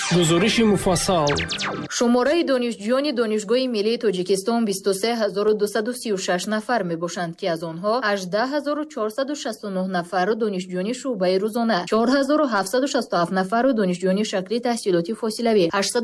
гузориши муфассал. шумораи донишҷӯёни донишгоҳи миллии тоҷикистон 23236 нафар мебошанд ки аз онҳо 18469 нафару донишҷӯёни шуъбаи рӯзона, 4767 нафару донишҷӯёни шакли таҳсилоти фосилавӣ,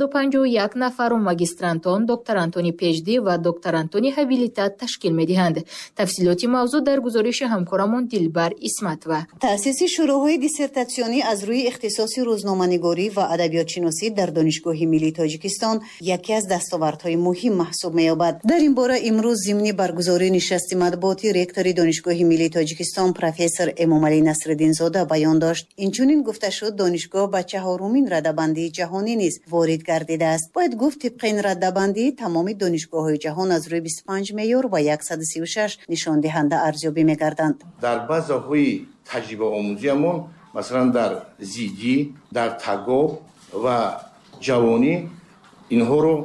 851 нафару магистрантон, докторантони пеҷдӣ ва докторантони ҳабилитат ташкил медиҳанд. тафсилоти мавзӯъ дар гузориши ҳамкорамон Дилбар Исматова. таъсиси шӯроҳои диссертатсионӣ аз рӯи ихтисоси рӯзноманигорӣ ва адабиётшиносӣ дар донишгоҳи миллии тоҷикистон яке аз дастовардҳои муҳим маҳсуб меёбад. дар ин бора имрӯз зимни баргузории нишасти матбуотӣ ректори донишгоҳи миллии тоҷикистон профессор Эмомалӣ Насриддинзода баён дошт. инчунин гуфта шуд, донишгоҳ ба 4-умин раддабандии ҷаҳонӣ низ ворид гардидааст. бояд гуфт, тибқи ин раддабандӣ тамоми донишгоҳҳои ҷаҳон аз рӯи 25 меъёр ва 136 нишондиҳанда арзёбӣ мегарданд. дар базаҳои таҷрибаомӯзиамон масалан дар зидӣ, дар тагоб ва ҷавонӣ инҳоро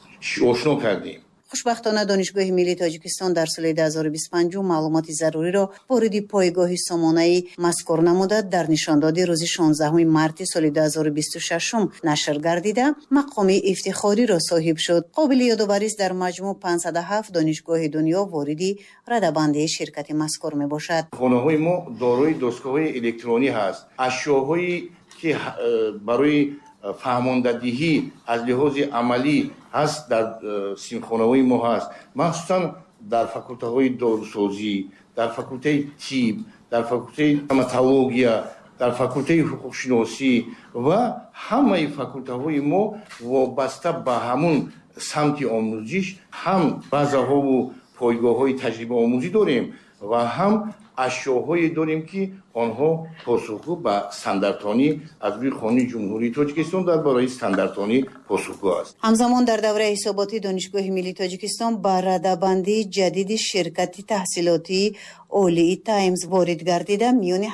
ошно кардем. хушбахтона донишгоҳи миллии тоҷикистон дар соли 2025 маълумоти заруриро вориди пойгоҳи сомонаи мазкур намуда дар нишондоди рӯзи 16 марти соли 2026 нашр гардида мақоми ифтихориро соҳиб шуд. қобили ёдоварист, дар маҷмӯъ 507 донишгоҳи дунё вориди раддабандии ширкати мазкур мебошад. хонаҳои мо дорои дастгоҳҳои электронӣ ҳаст. ашёҳои ки барои фаҳмондадиҳӣ аз лиҳози амалӣ ҳаст дар синфхонаҳои мо ҳаст, махсусан дар факултаҳои дорусозӣ, дар факултаи тиб, дар факултаи стоматология, дар факултаи ҳуқуқшиносӣ ва ҳамаи факултаҳои мо вобаста ба ҳамун самти омӯзиш ҳам базаҳову пойгоҳҳои таҷрибаомӯзӣ дорем ва ҳам ашёҳое дорем ки онҳо посухгӯ ба стандартонӣ аз рӯи қонуни ҷумҳурии тоҷикистон дар бораи стандартонӣ посухгӯ аст. ҳамзамон дар давраи ҳисоботи донишгоҳи миллии тоҷикистон ба раддабандии ҷадиди ширкати таҳсилотии олии Таймс ворид гардида миёни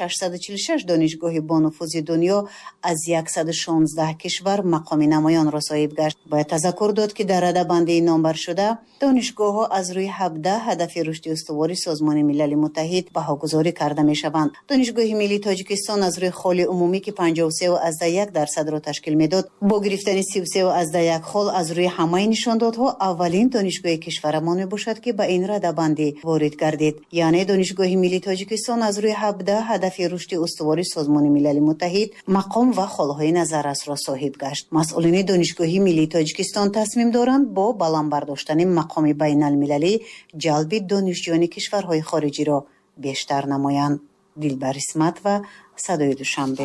1646 донишгоҳи бонуфузи дунё аз 116 кишвар мақоми намоёнро соҳиб гашт. бояд тазаккур дод ки дар раддабандии номбаршуда донишгоҳҳо аз рӯи 17 ҳадафи рушди устувори Созмони милали Муттаҳид баҳогузорӣ карда мешаванд. донишгоҳи миллии тоҷикистон аз рӯи холли умумӣ ки 53.1% ташкил медод, бо гирифтани 33.1 хол аз рӯи ҳамаи нишондодҳо аввалин донишгоҳи кишварамон мебошад ки ба ин раддабандӣ ворид гардид. яъне донишгоҳи миллии тоҷикистон аз рӯи 17 ҳадафи рушди устувори Созмони милали Муттаҳид мақом ва холҳои назаррасро соҳиб гашт. масъулини донишгоҳи миллии тоҷикистон тасмим доранд бо баландбардоштани мақоми байналмилалӣ ҷалби донишҷӯёни кишварҳои хориҷиро бештар намоянд. Дилбар Исматова, Садои Душанбе.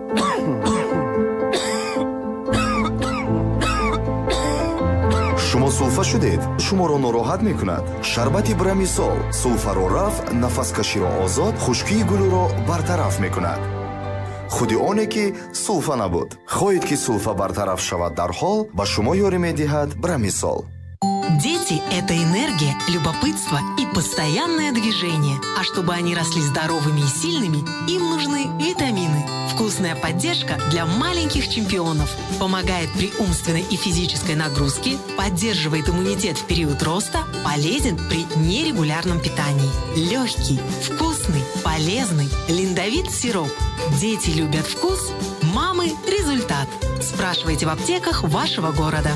шумо сулфа шудед? шуморо нороҳат мекунад? шарбати Брамисол сулфаро раф, нафаскаширо озод, хушкии гулӯро бартараф мекунад. худи оне ки сулфа набуд. хоҳед ки сулфа бартараф шавад дар ҳол, ба шумо ёрӣ медиҳад Брамисол. Дети – это энергия, любопытство и постоянное движение. А чтобы они росли здоровыми и сильными, им нужны витамины. Вкусная поддержка для маленьких чемпионов. Помогает при умственной и физической нагрузке, поддерживает иммунитет в период роста, полезен при нерегулярном питании. Легкий, вкусный, полезный, линдовит сироп. Дети любят вкус, мамы – результат. Спрашивайте в аптеках вашего города.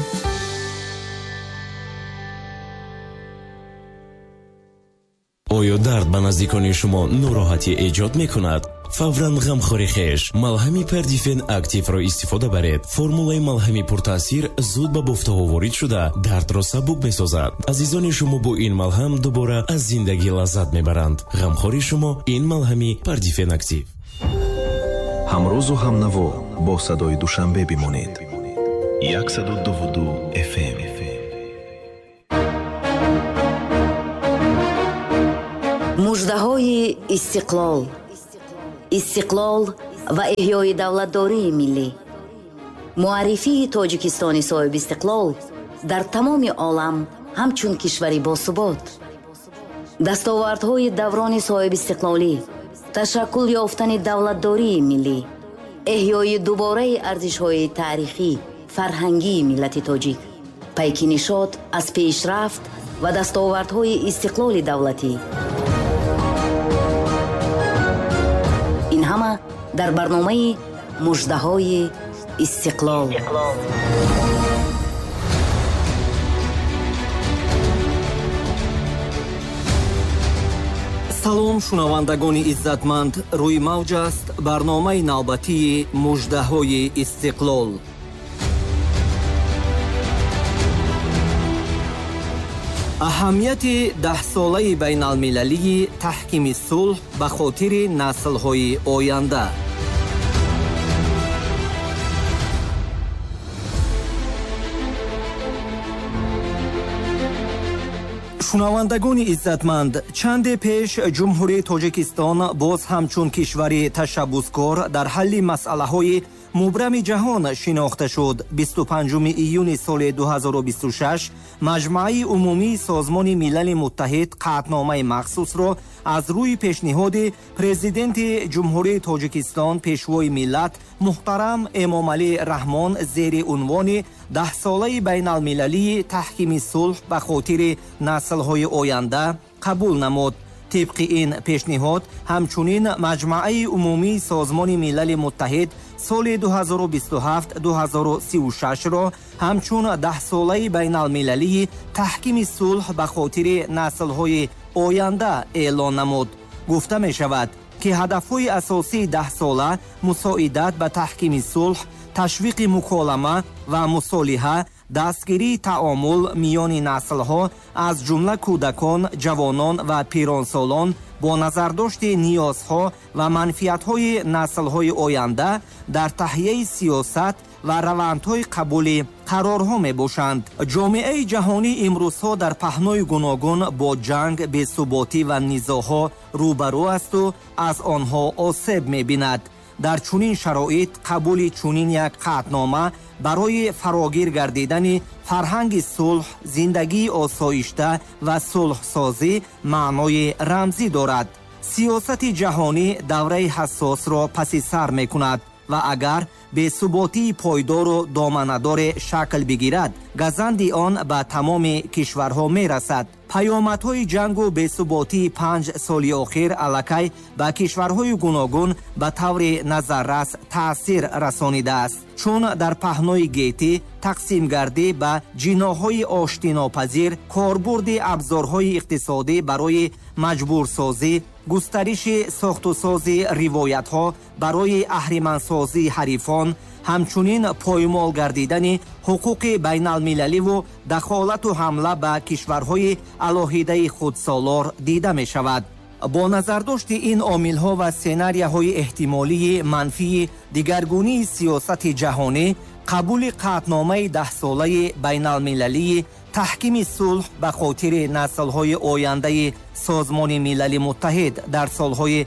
оё дард ба наздикони шумо нороҳатӣ эҷод мекунад? фавран ғамхори хеш малҳами Perdifen активро истифода баред. формулаи малҳами пуртаъсир зуд ба бофтаҳо ворид шуда дардро сабук месозад. азизони шумо бо ин малҳам дубора аз зиндагӣ лаззат мебаранд. ғамхори шумо ин малҳами Perdifen актив. ҳамрӯзу ҳамнаво бо садои Душанбе бимонед. 102 FM. муждаҳои истиқлол ва эҳёи давлатдории миллӣ. муаррифии тоҷикистони соҳиби истиқлол дар тамоми олам ҳамчун кишвари босубот. дастовардҳои даврони соҳиби истиқлолӣ, ташаккул ёфтани давлатдории миллӣ, эҳёи дубораи арзишҳои таърихӣ, фарҳангии миллати тоҷик, пайки нишод аз пешрафт ва дастовардҳои истиқлоли давлатӣ. ин ҳама дар барномаи муждаҳои استقلال. салом шунавандагони иззатманд, рӯи мавҷ аст барномаи навбатии муждаҳои истиқлол. аҳамияти 10-солаи байналмилалии таҳкими сулҳ ба хотири наслҳои оянда. шунавандагони иззатманд, чанде пеш ҷумҳурии Тоҷикистон боз ҳамчун кишвари ташаббускор дар ҳалли масъалаҳои мубрами ҷаҳон шинохта шуд. 25 июни соли 2026 маҷмӯаи умумии Созмони Милали Муттаҳид қаъдномаи махсусро аз рӯи пешниҳоди президенти ҷумҳурии Тоҷикистон пешвои миллат муҳтарам Эмомалӣ Раҳмон зери унвони 10-солаи байналмилалии таҳкими сулҳ ба хотири наслҳои оянда қабул намуд. طبق این پیشنهاد همچنین مجمع عمومی سازمان ملل متحد سال 2027-2036 را همچون 10 ساله بین المللی تحکیم صلح به خاطر نسل‌های آینده اعلان نمود. گفته می شود که هدف‌های اساسی 10 ساله مساعدت به تحکیم صلح، تشویق مکالمه و مصالحه، دستگیری تعامل میان نسل‌ها از جمله کودکان، جوانان و پیرانسالان با نظرداشت نیازها و منفعت‌های نسل‌های آینده در تهیه سیاست و روندهای قبول قرارها میباشند. جامعه جهانی امروزها در پهنای گوناگون با جنگ، بی‌ثباتی و نزاع‌ها روبرو است و از آنها آسیب می‌بیند. در چنین شرایط قبول چنین یک قطعنامه برای فراگیر گردیدن فرهنگ صلح، زندگی آسایشته و صلح سازی معنای رمزی دارد. سیاست جهانی دوره حساس را پس سر می کند و اگر به ثباتی پایدار و دامنه‌دار شکل بگیرد، گزند آن به تمام کشورها می رسد. پیامدهای جنگ و بی‌ثباتی 5 سال اخیر الکی به کشورهای گوناگون به طور نظررس تأثیر رسانیده است، چون در پهنای گیتی تقسیم گردی به جناح‌های آشتیناپذیر، کاربرد ابزارهای اقتصادی برای مجبورسازی، گسترش ساخت و ساز روایت‌ها برای اهریمن‌سازی حریفان، همچنین پایمال گردیدن حقوق بین المللی و دخالت و حمله به کشورهای علاهیده خودسالار دیده می شود. با نظرداشت این عامل‌ها و سناریوهای احتمالی منفی دیگرگونی سیاست جهانی، قبول قطعنامه 10 ساله بین المللی تحکیم صلح به خاطر نسل‌های آینده سازمان ملل متحد در سال‌های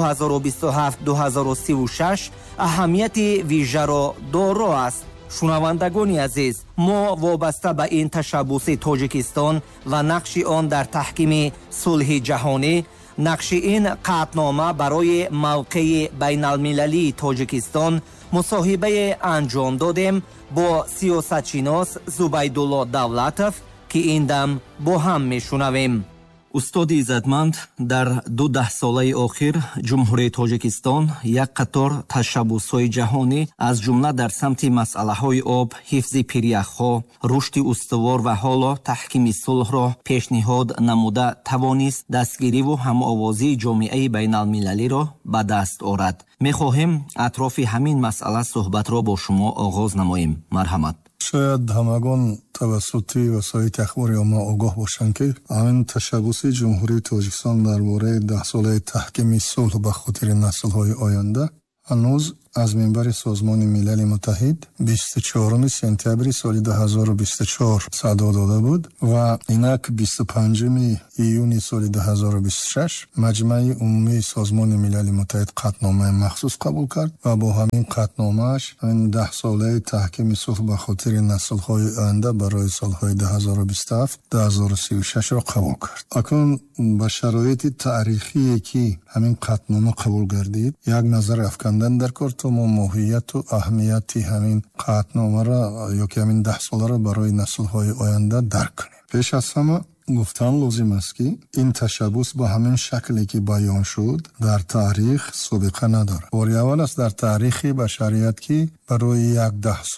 2027-2036 اهمیت ویژه را دارا است. شنوندگان عزیز، ما وابسته به این تشبس تاجیکستان و نقش آن در تحکیم صلح جهانی، نقش این قطعنامه برای موقع بین المللی تاجیکستان مصاحبه انجام دادیم با سیاستشناس زبیدالله دولتوف که این دم با هم میشنویم. استاد عزتمند، در 12 ساله اخیر جمهوری تاجیکستان یک قطار تشبس‌های جهانی از جمله در سمت مسئله‌های آب، حفظ پیریخ‌ها، رشد استوار و حالا تحکیم صلح را پیشنهاد نموده توانست دستگیری و هم‌آوازی جامعه بین المللی را به دست آورد. می‌خواهیم اطراف همین مسئله صحبت را با شما آغاز نماییم. مرحمت. شاید همگان توسط وسایل اخباری ما آگاه باشند که همین تشبس جمهوری تاجیکستان درباره 10 ساله تحکیم صلح به خاطر نسل‌های آینده هنوز از منبر سازمان ملل متحد 24 سپتامبر سال 2024 صدا داده بود و اینک 25 ایون سال 2026 مجمع عمومی سازمان ملل متحد قطعنامه مخصوص قبول کرد و با همین قطعنامه‌اش این 10 ساله تحکیم صلح به خاطر نسل‌های آینده برای سال‌های 2027-2036 را قبول کرد. اکنون با شرایط تاریخی که همین قطعنامه قبول گردید، یک نظر افکندن در کار تا ما ماهیت و اهمیت همین قطعنامه را یا که همین 10 ساله را برای نسل‌های آینده درک کنیم. پیش از همه гуфтан лозим аст ки ин ташаббус ба ҳамин шакле ки баён шуд дар таърих собиқа надорад. бори аввал аст дар таърихи башарият ки барои як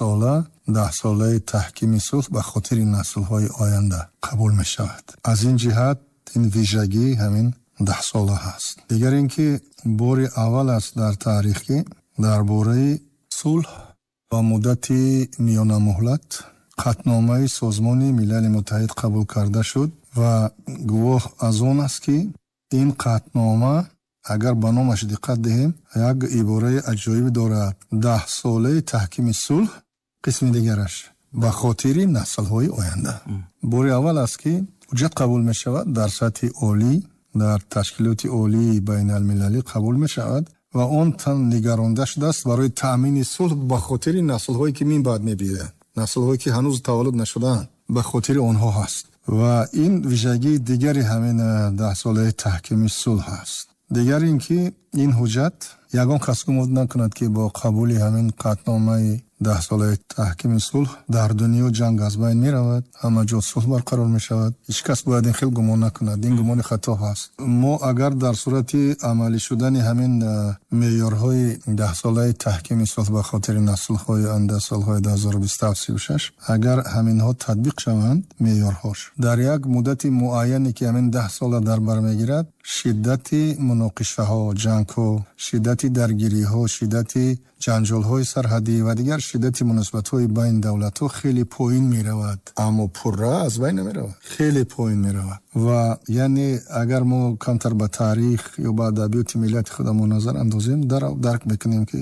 10 солаи таҳкими сулҳ ба хотири наслҳои оянда қабул мешавад. аз ин ҷиҳат ин вижагӣ ҳамин 10 сола ҳаст. дигар ин ки бори аввал аст дар таърих ки дар бораи сулҳ ба муддати миёнамуҳлат қатномаи Созмони Милали Муттаҳид қабул карда шуд ва гувоҳ аз он аст ки ин қатнома агар ба номаш диққат диҳем як ибораи аҷоиб дорад. 10 солаи таҳкими сулҳ, қисми дигараш ба хотири наслҳои оянда. бори аввал аст ки ҳуҷҷат қабул мешавад дар сатҳи олӣ, дар ташкилоти олии байналмилалӣ қабул мешавад ва он тан нигаронда шудааст барои таъмини сулҳ ба хотири наслҳое ки минбаъд мебиёянд, наслҳое ки ҳанӯз таваллуд нашудаанд, ба хотири онҳо ҳаст. ва ин вижагии дигари ҳамин 10 солаи таҳкими сулҳ ҳаст. дигар ин ки ин ҳуҷҷат ягон кас гумон накунад ки бо қабули ҳамин қатномаи 10 солаи таҳкими сулҳ дар дунё ҷанг аз байн меравад, ҳама ҷо сулҳ барқарор мешавад. ҳеҷ кас бояд ин хел гумон накунад. ин гумони хато ҳаст. мо агар дар сурати амалӣ шудани ҳамин меъёрҳои 10 солаи таҳкими сулҳ ба хотири наслҳои оянда солҳои 2027-36 агар ҳаминҳо татбиқ шаванд, меъёрҳош дар як муддати муайяне ки ҳамин 10 сола дар бар мегирад, шиддати муноқишаҳо, ҷангҳо, шиддати даргириҳо, шиддати ҷанҷолҳои сарҳадӣ ва дигар шиддати муносибатҳои байни давлатҳо хеле поин меравад, аммо пурра аз байн намеравад, хеле поин меравад. ва яъне агар мо камтар ба таърих ё ба адабиёти миллати худамон назар андозем, дарк мекунем ки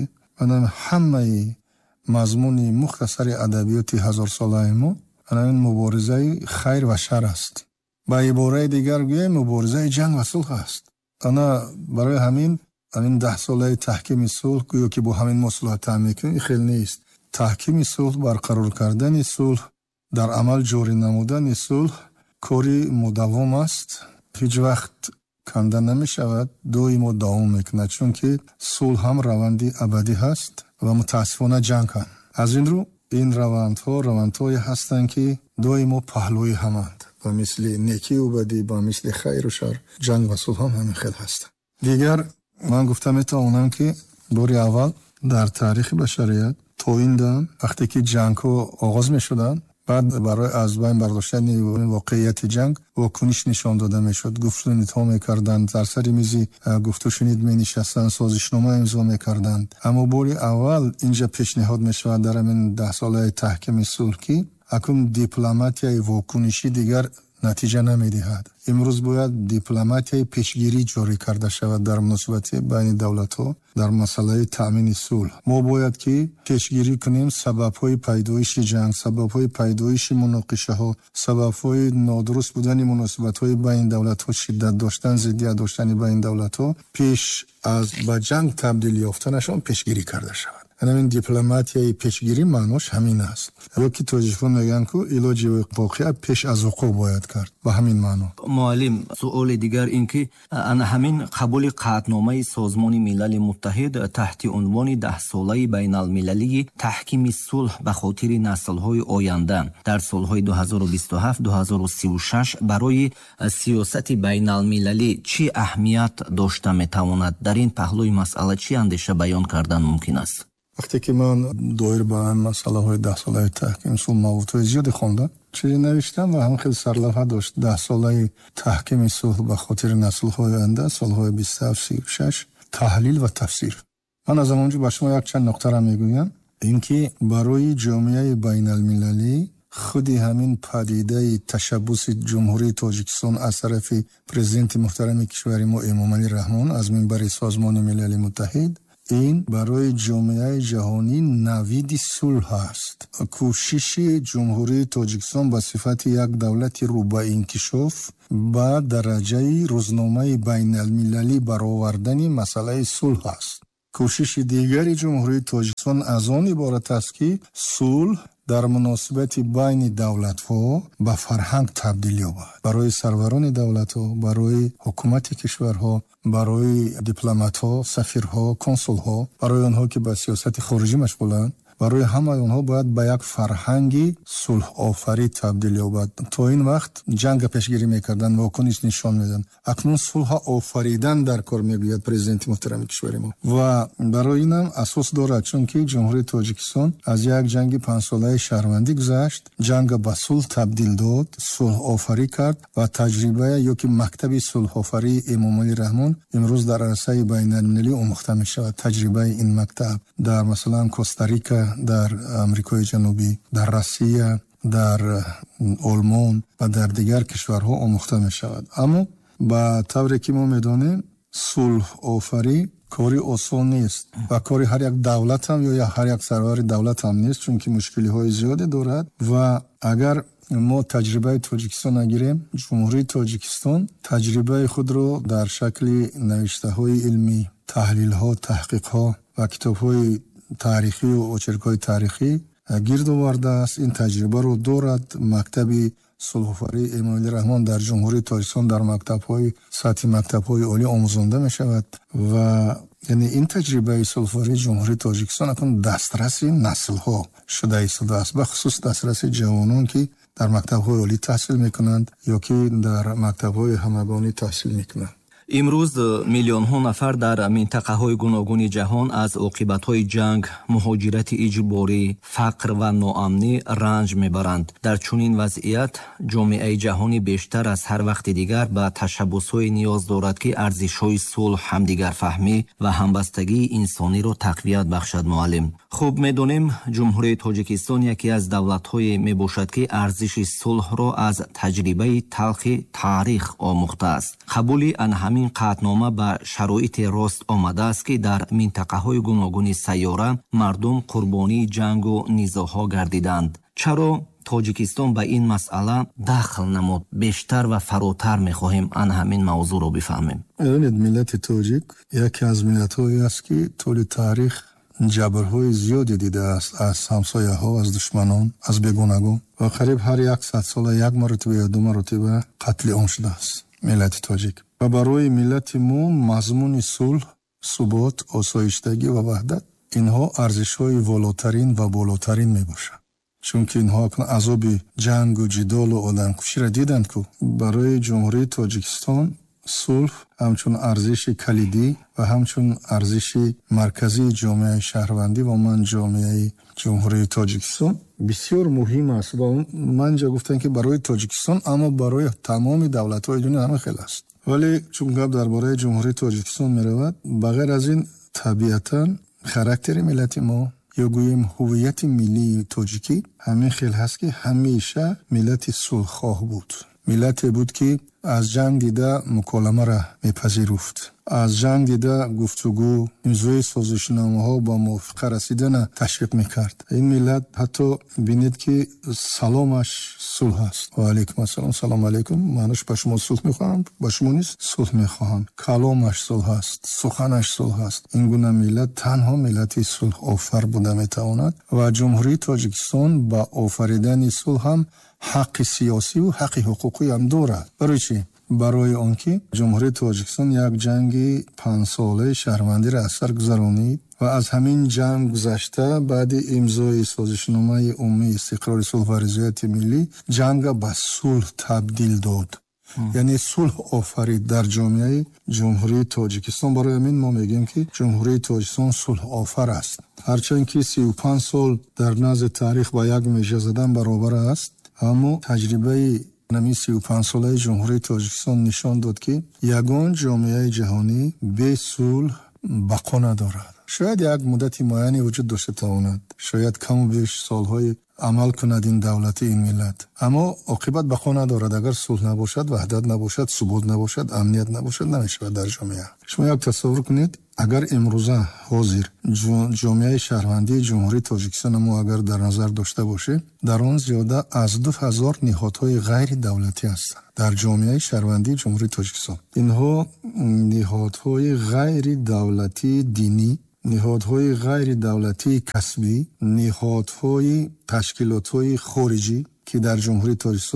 ҳамаи мазмуни мухтасари адабиёти ҳазорсолаи мо ин муборизаи хайр ва шар аст. ба ибораи дигар гӯем муборизаи ҷанг ва сулҳ аст. барои ҳамин 10 солаи таҳкими сулҳ гӯё ки бо ҳамин мо сулҳ таъмин мекунем, хел нест. таҳкими сулҳ, барқарор кардани сулҳ, дар амал ҷорӣ намудани сулҳ кори мудаввом аст. ҳеҷ вақт канда намешавад, доимо давом мекунад, чунки сулҳ ҳам раванди абадӣ ҳаст ва мутаассифона ҷанг ҳам. аз ин рӯ ин равандҳое ҳастанд ки доимо паҳлӯи ҳаманд. ба мисли некию бадӣ, ба мисли хайру шар, ҷанг ва сулҳ ҳам ҳамин хел ҳастанд. дигар ман гуфта метавонам ки бори аввал дар таърихи башарият то ин дам вақте ки ҷангҳо оғоз мешуданд, баъд барои аз байн бардоштани воқеияти ҷанг вокуниш нишон дода мешуд. гуфтунидҳо мекарданд, дар сари мизи гуфтушунид менишастанд, созишнома имзо мекарданд. аммо бори аввал инҷа пешниҳод мешавад дар ҳамин 10 солаи таҳкими сулҳ ки акун дипломатияи вокунишӣ дигар натиҷа намедиҳад. имрӯз бояд дипломатияи пешгирӣ ҷорӣ карда шавад дар муносибати байни давлатҳо дар масъалаи таъмини сулҳ. мо бояд ки пешгирӣ кунем сабабҳои пайдоиши ҷанг, сабабҳои пайдоиши муноқишаҳо, сабабҳои нодуруст будани муносибатҳои байни давлатҳо, шиддат доштан, зиддият доштани байни давлатҳо пеш аз ба ҷанг табдил ёфтанашон пешгирӣ карда шавад. ҳамин дипломатияи пешгирӣ маънош ҳамин аст. ё ки тоҷикон мегӯянд ки илоҷи воқеа пеш аз вуқӯъ бояд кард. ба ҳамин маъно. муаллим, суоли дигар ин ки ҳамин қабули қатномаи Созмони Милали Муттаҳид таҳти унвони 10 солаи байналмилалии таҳкими сулҳ ба хотири наслҳои оянда дар солҳои 2027-2036 барои сиёсати байналмилалӣ чӣ аҳамият дошта метавонад? дар ин паҳлӯи масъала чӣ андеша баён кардан мумкин аст? вақте ки ман доир ба масъалаҳои 10 солаи таҳкими сулҳ мавзӯъҳои зиёде хондам, чизе навиштам ва ҳам хел сарлавҳа дошт. 10 солаи таҳкими сулҳ ба хотири наслҳои оянда солҳои 27-36 таҳлил ва тафсир. ман аз ҳамонҷо ба шумо якчанд нуқтара мегӯям. ин ки барои ҷомеаи байналмилалӣ худи ҳамин падидаи ташаббуси ҷумҳурии Тоҷикистон аз тарафи президенти муҳтарами кишвари мо Эмомалӣ Раҳмон аз минбари Созмони Милали Муттаҳид, ин барои ҷомеаи ҷаҳонӣ навиди сулҳ аст. кӯшиши ҷумҳурии Тоҷикистон ба сифати як давлати рӯбаинкишоф ба дараҷаи рӯзномаи байналмилалӣ баровардани масъалаи сулҳ аст. кӯшиши дигари ҷумҳурии Тоҷикистон аз он иборат аст ки сулҳ дар муносибати байни давлатҳо ба фарҳанг табдил ёбад. барои сарварони давлатҳо, барои ҳукумати кишварҳо, барои дипломатҳо, сафирҳо, консулҳо, барои онҳо ки ба сиёсати хориҷӣ машғуланд, барои ҳамаи онҳо бояд ба як фарҳанги сулҳофарӣ табдил ёбад. То ин вақт ҷанга пешгирӣ мекарданд, вокуниш нишон медаданд. Акнун сулҳа офаридан дар кор мегӯяд президенти муҳтарами кишвари мо. Ва барои инам асос дорад, чунки ҷумҳурии Тоҷикистон аз як ҷанги 5-солаи шаҳрвандӣ гузашт, ҷанга ба сулҳ табдил дод, сулҳофарӣ кард ва таҷрибае ёки мактаби сулҳофарии Эмомалӣ Раҳмон имрӯз дар арсаи байналмилалӣ омӯхта мешавад. таҷрибаи ин мактаб дар масалан Коста-Рика, дар Амрикои Ҷанубӣ, дар Россия, дар Олмон ва дар дигар кишварҳо омӯхта мешавад. Аммо ба тавре ки мо медонем, сулҳофарӣ кори осон нест ва кори ҳар як давлат ҳам ё ҳар як сарвари давлат ҳам нест, чунки мушкилиҳои зиёде дорад. Ва агар мо таҷрибаи Тоҷикистон нагирем, ҷумҳурии Тоҷикистон таҷрибаи худро дар шакли навиштаҳои илмӣ, таҳлилҳо, таҳқиқҳо ва китобҳои таърихию очеркҳои таърихӣ гирд овардааст. Ин таҷрибаро дорад. Мактаби сулҳофарии Эмомалӣ Раҳмон дар ҷумҳурии Тоҷикистон дар мактабҳои сатҳи мактабҳои олӣ омӯзонда мешавад ва яъне ин таҷрибаи сулҳофарии ҷумҳурии Тоҷикистон акун дастраси наслҳо шуда истодааст, бахусус дастраси ҷавонон ки дар мактабҳои олӣ таҳсил мекунанд ё ки дар мактабҳои ҳамагонӣ таҳсил мекунанд. имрӯз миллионҳо нафар дар минтақаҳои гуногуни ҷаҳон аз оқибатҳои ҷанг, муҳоҷирати иҷборӣ, фақр ва ноамнӣ ранҷ мебаранд. дар чунин вазъият ҷомеаи ҷаҳонӣ бештар аз ҳар вақти дигар ба ташаббусҳое ниёз дорад ки арзишҳои сулҳ, ҳамдигарфаҳмӣ ва ҳамбастагии инсониро тақвият бахшад. муаллим, хуб медонем ҷумҳурии Тоҷикистон яке аз давлатҳое мебошад ки арзиши сулҳро аз таҷрибаи талхи таърих омӯхтааст. қабули ҳамин қаъднома ба шароити рост омадааст ки дар минтақаҳои гуногуни сайёра мардум қурбонии ҷангу низоъҳо гардиданд. чаро Тоҷикистон ба ин масъала дахл намуд? Бештар ва фаротар мехоҳем ан ҳамин мавзӯъро бифаҳмем. Медонед, миллати тоҷик яке аз миллатҳое аст ки толи таърих ҷабрҳои зиёде дидааст аз ҳамсояҳо, аз душманон, аз бегунагон ва қариб ҳар 100 сола як маротиба ё ду маротиба қатли он шудааст миллати тоҷик. ва барои миллати мо мазмуни сулҳ, субот, осоиштагӣ ва ваҳдат инҳо арзишҳои волотарин ва болотарин мебошанд. чунки инҳо азоби ҷангу ҷидолу одамкуширо диданд ку. барои ҷумҳурии Тоҷикистон сулҳ ҳамчун арзиши калидӣ ва ҳамчун арзиши марказии ҷомеаи шаҳрвандӣ ва умуман ҷомеаи ҷумҳурии Тоҷикистон бисёр муҳим аст. ва ман ҷа гуфтам ки барои Тоҷикистон, аммо барои тамоми давлатҳои дунё ҳама хел аст. вале чун гап дар бораи ҷумҳурии Тоҷикистон меравад, ба ғайр аз ин табиатан характери миллати мо ё гӯем ҳуввияти миллии тоҷикӣ ҳамин хел ҳаст ки ҳамеша миллати сулҳхоҳ буд. миллате буд ки аз ҷанг дида муколамаро мепазируфт, аз ҷанг дида гуфтугӯ, имзои созишномаҳо ба мувофиқа расидана ташвиқ мекард. ин миллат ҳатто бинед ки саломаш сулҳ аст. ва алайкум ассалом, салому алайкум, мануш ба шумо сулҳ мехоҳам, ба шумо низ сулҳ мехоҳам. каломаш сулҳ аст, суханаш сулҳ аст. ин гуна миллат танҳо миллати сулҳофар буда метавонад ва ҷумҳурии Тоҷикистон ба офаридани сулҳ ҳам ҳаққи сиёсиву ҳаққи ҳуқуқӣ ҳам дорад. барои чӣ? барои он ки ҷумҳурии Тоҷикистон як ҷанги 5-солаи шаҳрвандиро аз сар гузаронид ва аз ҳамин ҷанг гузашта баъди имзои созишномаи умумии истиқрори сулҳ ва ризояти миллӣ ҷанга ба сулҳ табдил дод. яъне сулҳ офарид дар ҷомеаи ҷумҳурии Тоҷикистон. барои ҳамин мо мегӯем ки ҷумҳурии Тоҷикистон сулҳофар аст. ҳарчанд ки 35 сол дар назди таърих ба як межа задан баробар аст, аммо таҷрибаи намин 35 солаи ҷумҳурии Тоҷикистон нишон дод ки ягон ҷомеаи ҷаҳонӣ бе сулҳ бақо надорад. шояд як муддати муайяне вуҷуд дошта тавонад, шояд каму беш солҳои амал кунад ин давлати ин миллат, аммо оқибат бақо надорад. агар сулҳ набошад, ваҳдат набошад, субот набошад, амният набошад, намешавад дар ҷомеа. шумо як тасаввур кунед, агар имрӯза ҳозир ҷомеаи шаҳрвандии ҷумҳурии Тоҷикистон мо агар дар назар дошта бошем, дар он зиёда аз 2000 ниҳодҳои ғайри давлатӣ ҳастанд дар ҷомеаи шаҳрвандии ҷумҳурии Тоҷикистон. инҳо ниҳодҳои ғайри давлатии динӣ, ниҳодҳои ғайри давлатии касбӣ, ниҳодҳои ташкилотҳои хориҷӣ ки дар ҷумҳурии Тоҷикистон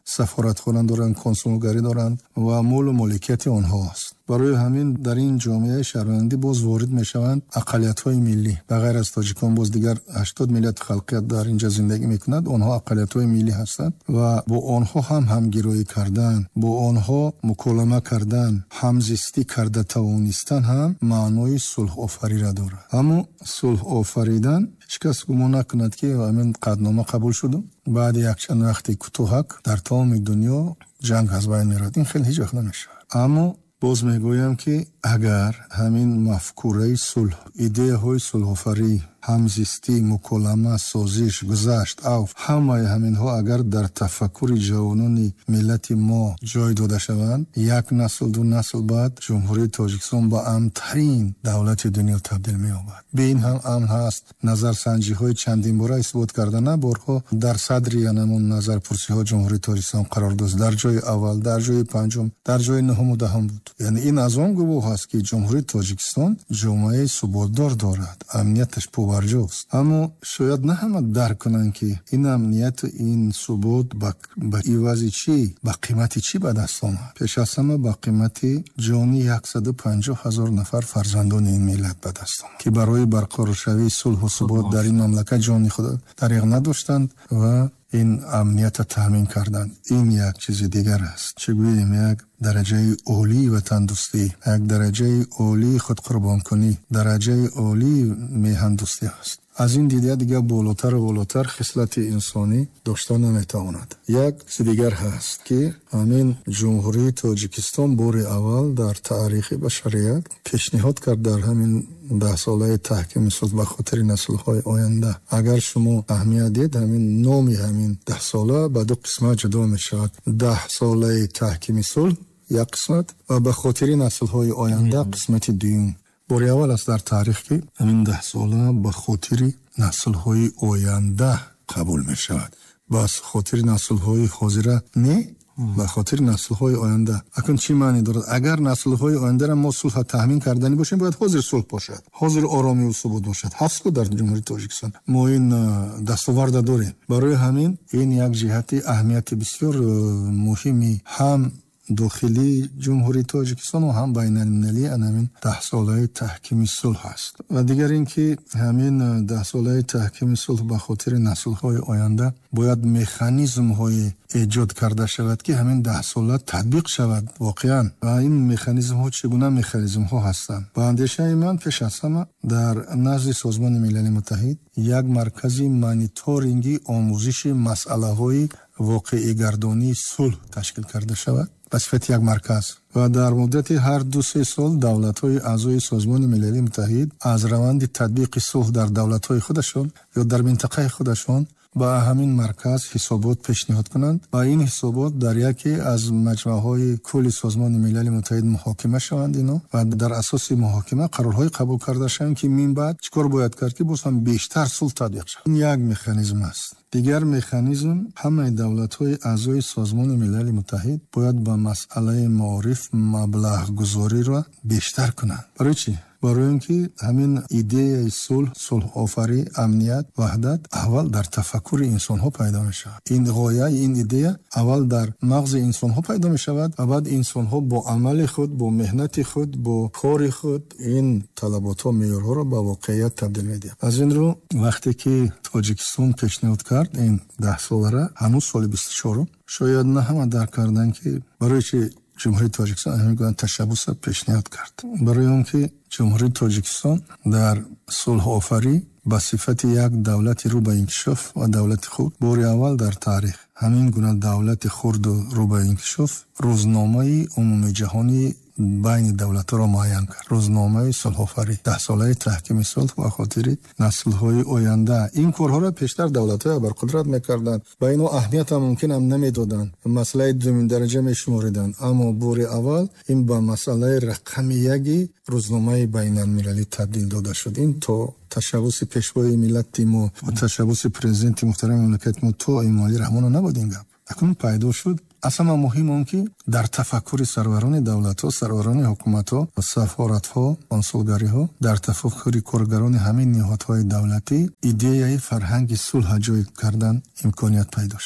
сафоратхона доранд, консулгарӣ доранд ва молу моликияти онҳост. барои ҳамин дар ин ҷомеаи шаҳрвандӣ боз ворид мешаванд ақалиятҳои миллӣ. ба ғайр аз тоҷикон боз дигар 80 миллият халқият дар инҷа зиндагӣ мекунад. онҳо ақалиятҳои миллӣ ҳастанд ва бо онҳо ҳам ҳамгироӣ кардан, бо онҳо муколама кардан, ҳамзистӣ карда тавонистан ҳам маънои сулҳофарида дорад. аммо сулҳофаридан ҳеҷ кас гумон накунад, ки ҳамин қаднома қабул шуду баъди якчанд вақти кӯтоҳак дар тамоми дунё ҷанг аз байн меравад. ин хеле ҳеҷ вақт намешавад. аммо боз мегӯям, ки агар ҳамин мафкураи сулҳ, идеяҳои сулҳофарӣ, ҳамзистӣ, муколама, созиш, гузашт, авф, ҳамаи ҳаминҳо агар дар тафаккури ҷавонони миллати мо ҷой дода шаванд, як насл ду насл баъд ҷумҳурии Тоҷикистон ба амнтарин давлати дунё табдил меёбад. беин ҳам амн ҳаст. назарсанҷиҳои чандинбора исбот карда, на борҳо дар садри янамон назарпурсиҳо ҷумҳурии Тоҷикистон қарор дошт. дар ҷои аввал, дар ҷои панҷум, дар ҷои нуҳуму даҳум буд. яъне ин аз он гувоҳ аст, ки ҷумҳурии Тоҷикистон ҷомеаи суботдор дорад, амнияташ пуварҷост. аммо шояд на ҳама дарк кунанд, ки ин амнияту ин субот ба ивази чӣ, ба қимати чӣ ба даст омад. пеш аз ҳама ба қимати ҷони 150 000 нафар фарзандони ин миллат ба даст омад, ки барои барқароршавии сулҳу субот дар ин мамлакат ҷони худ дариғ надоштанд ва ин амнията таъмин карданд. ин як чизи дигар аст. чӣ гӯем, як дараҷаи олии ватандӯстӣ, як дараҷаи олии худқурбонкунӣ, дараҷаи олии меҳандӯстӣ аст. аз ин дида дигар болотару болотар хислати инсонӣ дошта наметавонад. як чизи дигар ҳаст, ки ҳамин ҷумҳурии Тоҷикистон бори аввал дар таърихи башарият пешниҳод кард дар ҳамин 10 солаи таҳкими сулҳ ба хотири наслҳои оянда. агар шумо аҳамият дед, ҳамин номи ҳамин 10 сола ба ду қисмат ҷудо мешавад. 10 солаи таҳкими сулҳ як қисмат ва ба хотири наслҳои оянда қисмати дуюм. бори аввал аст дар таърих, ки ҳамин 10 сола ба хотири наслҳои оянда қабул мешавад. ба хотири наслҳои ҳозира не, ба хотири наслҳои оянда. акун чӣ маъне дорад? агар наслҳои ояндаро мо сулҳа таъмин карданӣ бошем, бояд ҳозир сулҳ бошад, ҳозир оромию субут бошад. ҳаст дар ҷумҳурии Тоҷикистон мо ин дастоварда дорем. барои ҳамин ин як ҷиҳати аҳамияти бисёр муҳими ҳам дохилии ҷумҳурии Тоҷикистон ва ҳам байналмилалӣ ҳамин 10 солаи таҳкими сулҳ аст. ва дигар ин ки ҳамин 10 солаи таҳкими сулҳ ба хотири наслҳои оянда бояд механизмҳое эҷод карда шавад, ки ҳамин 10 сола татбиқ шавад воқеан. ва ин механизмҳо чӣ гуна механизмҳо ҳастанд? ба андешаи ман пеш аз ҳама дар назди Созмони Милали Муттаҳид як маркази мониторинги омӯзиши масъалаҳои воқеигардонии сулҳ ташкил карда шавад ба сифати як марказ. ва дар муддати ҳар 2-3 сол давлатҳои аъзои Созмони Милали Муттаҳид аз раванди татбиқи сулҳ дар давлатҳои худашон ё дар минтақаи худашон ба ҳамин марказ ҳисобот пешниҳод кунанд. ва ин ҳисобот дар яке аз маҷмӯъаҳои кулли Созмони Милали Муттаҳид муҳокима шаванд ино ва дар асоси муҳокима қарорҳои қабул карда шаванд, ки мин баъд чӣ кор бояд кард, ки боз ҳам бештар сулҳ татбиқ шавад. ин як механизм аст. дигар механизм, ҳамаи давлатҳои аъзои Созмони Милали Муттаҳид бояд ба масъалаи маориф маблағгузориро бештар кунанд. барои чӣ? барои ин ки ҳамин идеяи сулҳ, сулҳофарӣ, амният, ваҳдат аввал дар тафаккури инсонҳо пайдо мешавад. ин ғояи ин идея аввал дар мағзи инсонҳо пайдо мешавад ва баъд инсонҳо бо амали худ, бо меҳнати худ, бо кори худ ин талаботҳо, меъёрҳоро ба воқеият табдил медиҳад. аз ин рӯ вақте ки Тоҷикистон пешниҳод кард ин 10 солара, ҳанӯз соли 24, шояд на ҳама дарк карданд, ки барои чӣ ҷумҳурии Тоҷикистон ҳамин ташаббуса пешниҳод кард. барои он ки ҷумҳурии Тоҷикистон дар сулҳофарӣ ба сифати як давлати рӯ ба инкишоф ва давлати хурд бори аввал дар таърих ҳамин гуна давлати хурду рӯ ба инкишоф рӯзномаи умумиҷаҳонии байни давлатҳоро муайян кард. рӯзномаи сулҳофарӣ, 10 солаи таҳкими сулҳ ва хотири наслҳои оянда. ин корҳоро пештар давлатҳои абарқудрат мекарданд, ба ино аҳамият ҳам мумкин ам намедоданд, масъалаи думиндараҷа мешумориданд. аммо бори аввал ин ба масъалаи рақами яги рӯзномаи байналмилалӣ табдил дода шуд. ин то ташаббуси пешвои миллати мо ва ташаббуси президенти муҳтарами мамлакати мо то Эмомалӣ Раҳмонов набуд ин гап. акун пайдо шуд. аз ҳама муҳим он ки дар тафаккури сарварони давлатҳо, сарварони ҳукуматҳо, сафоратҳо, консулгариҳо, дар тафаккури коргарони ҳамин ниҳодҳои давлатӣ идеяи фарҳанги сулҳа ҷой кардан имконият пайдо шуд.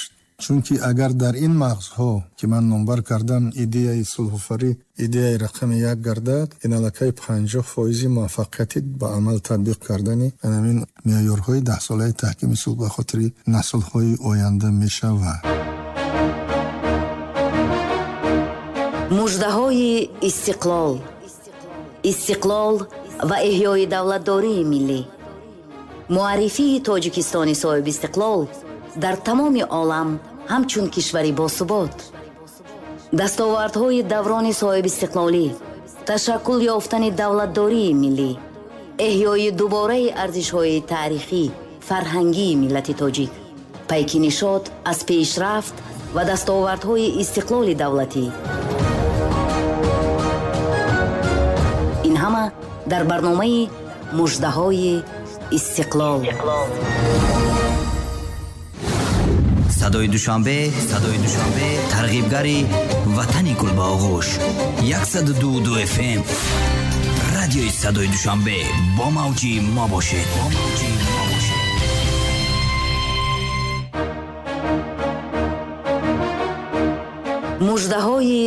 чунки агар дар ин мағзҳо ки ман номбар кардам идеяи сулҳуфарӣ идеяи рақами 1 гардад, ин аллакай 50% муваффақияти ба амал татбиқ кардани ҳамин меъёрҳои 10-солаи таҳкими сулҳ ба хотири наслҳои оянда мешавад. муждаҳои истиқлол ва эҳёи давлатдории миллӣ. муаррифии тоҷикистони соҳиби истиқлол дар тамоми олам ҳамчун кишвари босубот. дастовардҳои даврони соҳиби истиқлолӣ, ташаккул ёфтани давлатдории миллӣ, эҳёи дубораи арзишҳои таърихӣ, фарҳангии миллати тоҷик, пайки нишод аз пешрафт ва дастовардҳои истиқлоли давлатӣ. ин ҳама дар барномаи муждаҳои истиқлол. садои душанбе тарғибгари ватани гулбоғӯш 102 FM. радиои садои душанбе бо мавҷи мо бошед. муждаҳои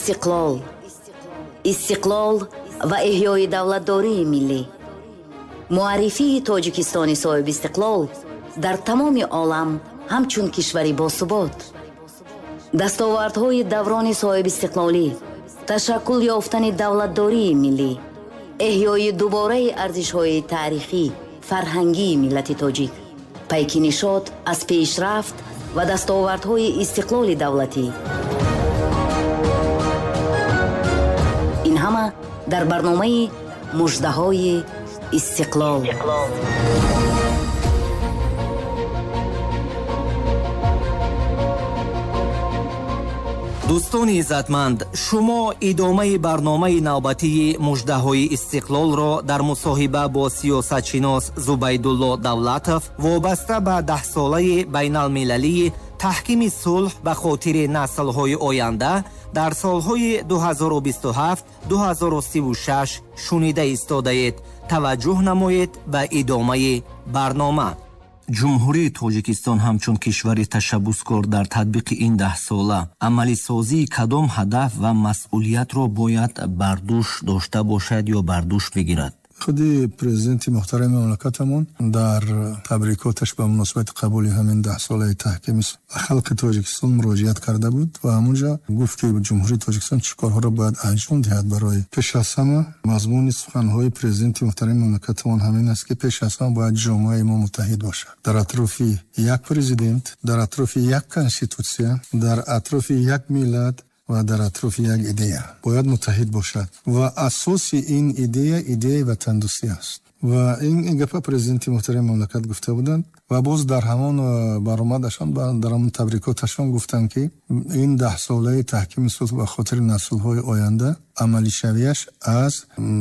истиқлол ва эҳёи давлатдории миллӣ. муаррифии тоҷикистони соҳиби истиқлол дар тамоми олам ҳамчун кишвари босубот. дастовардҳои даврони соҳиби истиқлолӣ, ташаккул ёфтани давлатдории миллӣ, эҳёи дубораи арзишҳои таърихӣ, фарҳангии миллати тоҷик, пайки нишод аз пешрафт ва дастовардҳои истиқлоли давлатӣ. ин ҳама дар барномаи муждаҳои истиқлол. дӯстони иззатманд, шумо идомаи барномаи навбатии муждаҳои истиқлолро дар мусоҳиба бо сиёсатшинос Зубайдулло Давлатов вобаста ба 10-солаи байналмилалии таҳкими сулҳ ба хотири наслҳои оянда дар солҳои 2027-2036 шунида истодаед. таваҷҷӯҳ намоед ба идомаи барнома. ҷумҳурии тоҷикистон ҳамчун кишвари ташаббускор дар татбиқи ин 10 сола амалисозии кадом ҳадаф ва масъулиятро бояд бар дӯш дошта бошад ё бар дӯш бигирад? худи президенти муҳтарами мамлакатамон дар табрикоташ ба муносибати қабули ҳамин 10 солаи таҳкими халқи тоҷикистон муроҷиат карда буд ва ҳамунҷа гуфт ки ҷумҳурии тоҷикистон чӣ корҳоро бояд анҷом диҳад. барои пеш аз ҳама мазмуни суханҳои президенти муҳтарами мамлакатамон ҳамин аст ки пеш аз ҳама бояд ҷомеаи мо муттаҳид бошад дар атрофи як президент, дар атрофи як конститутсия, дар атрофи як миллат ва дар атрофи як идея бояд муттаҳид бошад ва асоси ин идеяи ватандӯстӣ аст. ва ин гапа президенти муҳтарами мамлакат гуфта буданд ва боз дар ҳамон баромадашон дар ҳамон табрикоташон гуфтанд ки ин 10 солаи таҳкими сулҳ ба хотири наслҳои оянда амалишавияш аз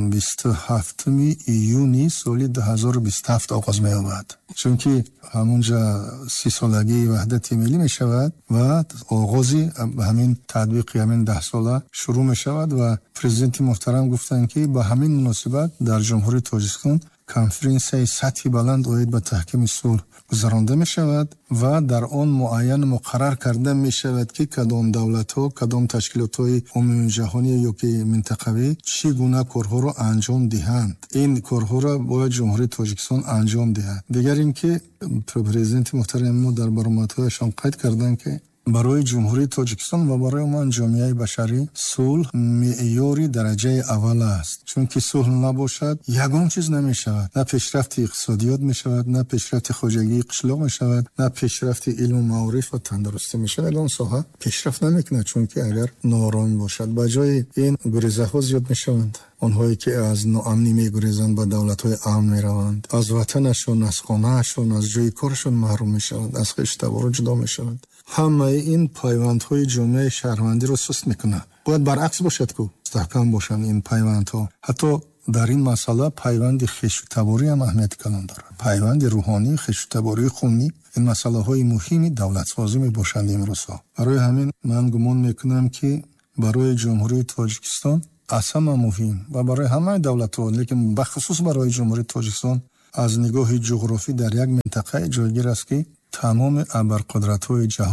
27 июни соли 2027 оғоз меёбад, чунки ҳамунҷа 30 солагии ваҳдати миллӣ мешавад ва оғози ҳамин татбиқи ҳамин 10 сола шурӯъ мешавад ва президенти муҳтарам гуфтанд ки ба ҳамин муносибат дар ҷумҳурии Тоҷикистон конференсияи сатҳи баланд оид ба таҳкими сулҳ гузаронда мешавад ва дар он муайян муқаррар карда мешавад ки кадом давлатҳо, кадом ташкилотҳои умумиҷаҳонӣ ёки минтақавӣ чӣ гуна корҳоро анҷом диҳанд. ин корҳоро бояд ҷумҳурии Тоҷикистон анҷом диҳад. дигар ин ки президенти муҳтарами мо дар баромадҳояшон қайд карданд ки барои ҷумҳурии Тоҷикистон ва барои умуман ҷомеаи башарӣ сулҳ меъёри дараҷаи аввал аст, чунки сулҳ набошад ягон чиз намешавад. на пешрафти иқтисодиёт мешавад, на пешрафти хоҷагии қишлоқ мешавад, на пешрафти илму маориф ва тандурустӣ мешавад. ягон соҳа пешрафт намекунад, чунки агар ноором бошад. ба ҷои ин гурезаҳо зиёд мешаванд. онҳое ки аз ноамнӣ мегурезанд ба давлатҳои амн мераванд, аз ватанашон, аз хонаашон, аз ҷои корашон маҳрум мешаванд, аз хештаборо ҷудо мешаванд. ҳамаи ин пайвандҳои ҷомеаи шаҳрвандиро суст мекунад. бояд баръакс бошад ку мустаҳкам бошанд ин пайвандҳо. ҳатто дар ин масъала пайванди хешутаборӣ ҳам аҳамияти калон дорад. пайванди рӯҳонӣ, хешутабории хунӣ ин масъалаҳои муҳими давлатсозӣ мебошанд имрӯзҳо. барои ҳамин ман гумон мекунам ки барои ҷумҳурии Тоҷикистон аз ҳама муҳим ва барои ҳамаи давлатҳо, лекин бахусус барои ҷумҳурии Тоҷикистон аз нигоҳи ҷуғрофӣ дар як минтақаи ҷойгир аст ки тамоми абарқудратҳои ҷаҳон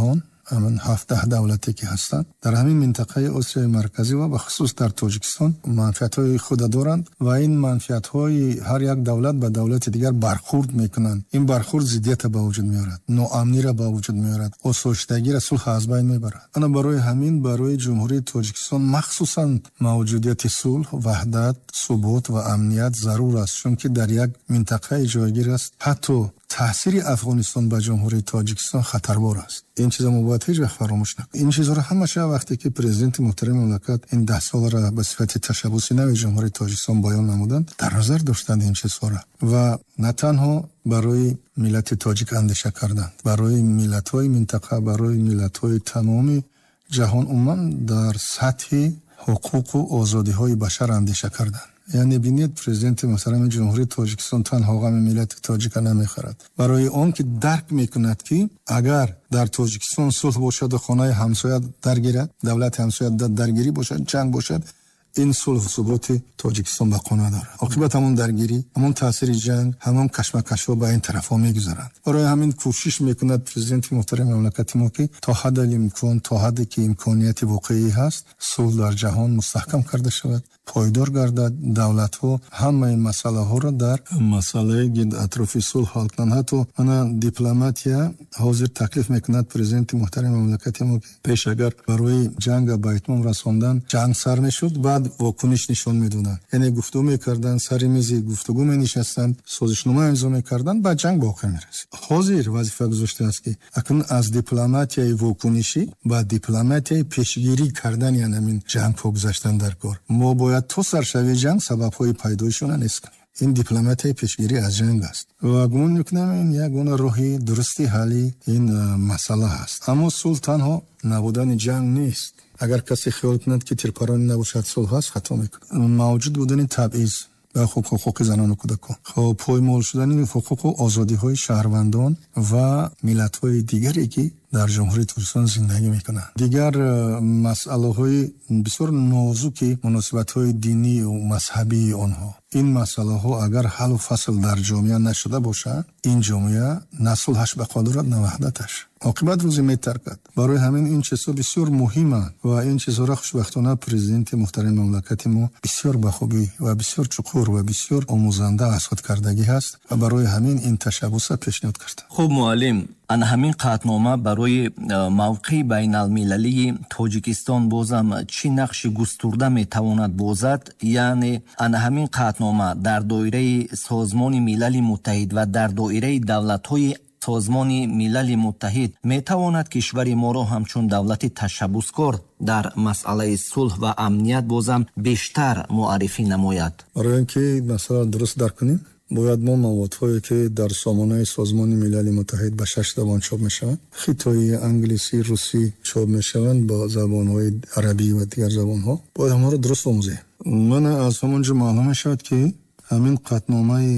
ҳамин 7 давлате ки ҳастанд дар ҳамин минтақаи Осияи марказӣ ва бахусус дар Тоҷикистон манфиатҳои худа доранд ва ин манфиатҳои ҳар як давлат ба давлати дигар бархурд мекунанд. ин бархурд зиддиятро ба вуҷуд меорад, ноамниро ба вуҷуд меорад, осоиштагиро сулҳ аз байн мебарад. ана барои ҳамин барои ҷумҳурии Тоҷикистон махсусан мавҷудияти сулҳ, ваҳдат, субот ва амният зарур аст, чунки дар як минтақаи ҷойгир аст. ҳатто таъсири Афғонистон ба ҷумҳурии Тоҷикистон хатарбор аст. ин чиза мо бояд ҳеҷ вақт фаромӯш накунем. ин чизҳоро ҳамаша вақте ки президенти муҳтарами мамлакат ин 10 солро ба сифати ташаббуси нави ҷумҳурии Тоҷикистон боён намуданд, дар назар доштанд ин чизҳоро ва на танҳо барои миллати тоҷик андеша карданд, барои миллатҳои минтақа, барои миллатҳои тамоми ҷаҳон умуман дар сатҳи ҳуқуқу озодиҳои башар андеша карданд. яъне бинед президенти муҳтарами ҷумҳурии Тоҷикистон танҳо ғами миллати тоҷика намехӯрад. барои он ки дарк мекунад ки агар дар Тоҷикистон сулҳ бошад, хонаи ҳамсоя даргирад, давлати ҳамсоя даргирӣ бошад, ҷанг бошад, ин сулҳ суботи Тоҷикистон бақо надорад. оқибат ҳамон даргирӣ, ҳамон таъсири ҷанг, ҳамон кашмакашҳо ба ин тарафҳо мегузаранд. барои ҳамин кӯшиш мекунад президенти муҳтарами мамлакати мо ки то ҳадди имкон, то ҳадде ки имконияти воқеӣ ҳаст, сулҳ дар ҷаҳон мустаҳкам карда шавад, пойдор гардад, давлатҳо ҳамаи масъалаҳоро дар масъалаи гирд атрофи сулҳ ҳал кунанд. ҳатто ана дипломатия ҳозир таклиф мекунад президенти муҳтарами мамлакати мо ки пеш агар барои ҷанга ба итмом расондан ҷанг сар мешуд, баъд вокуниш нишон медоданд, яъне гуфтгӯ мекарданд, сари мизи гуфтгӯ менишастанд, созишнома имзо мекарданд, баъд ҷанг ба охир мерасид. ҳозир вазифа гузоштааст ки акнун аз дипломатияи вокунишӣ ба дипломатияи пешгирӣ кардани ҳамин ҷангҳо гузаштан дар кор. мо бояд то саршавии ҷанг сабабҳои пайдоишона нест кунем. ин дипломатияи пешгирӣ аз ҷанг аст ва гумон мекунам ин ягона роҳи дурусти ҳалли ин масъала ҳаст. аммо сулҳ танҳо набудани ҷанг нест. агар касе хиёл кунад ки тирпаронӣ набошад сулҳ аст, хато мекунад. мавҷуд будани табъиз ба ҳуқуқи занону кӯдакон, поймол шудани ҳуқуқу озодиҳои шаҳрвандон ва миллатҳои дигаре ки дар ҷумҳурии Тоҷикистон зиндагӣ мекунанд. дигар масъалаҳои бисёр нозуки муносибатҳои динию мазҳабии онҳо, ин масъалаҳо агар ҳаллу фасл дар ҷомеа нашуда бошад, ин ҷомеа на сулҳаш бақо дорад, на ваҳдаташ. оқибат рӯзе метаркад. барои ҳамин ин чизҳо бисёр муҳиманд ва ин чизҳоро хушбахтона президенти муҳтарами мамлакати мо бисёр ба хубӣ ва бисёр чуқур ва бисёр омӯзанда аз худ кардагӣ ҳаст ва барои ҳамин ин ташаббуса пешниҳод карда. хуб муаллим, ана ҳамин қатнома барои мавқеи байналмилалии Тоҷикистон бозам чӣ нақши густурда метавонад бозад? яъне ана ҳамин қатнома дар доираи Созмони Милали Муттаҳид ва дар доираи давлатҳои Созмони Милали Муттаҳид метавонад кишвари моро ҳамчун давлати ташаббускор дар масъалаи сулҳ ва амният бозам бештар муаррифӣ намояд? барои ин ки масъала дуруст дарк кунем, бояд мо маводҳое ки дар сомонаи Созмони Милали Муттаҳид ба 6 забон чоп мешаванд, хитоӣ, англисӣ, русӣ чоп мешаванд ба забонҳои арабӣ ва дигар забонҳо, бояд ҳамаро дуруст омӯзем. мана аз ҳамон ҷо маълум мешавад ки ҳамин қатномаи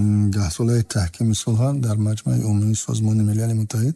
10 солаи таҳкими сулҳ дар маҷмӯи умумии Созмони Милали Муттаҳид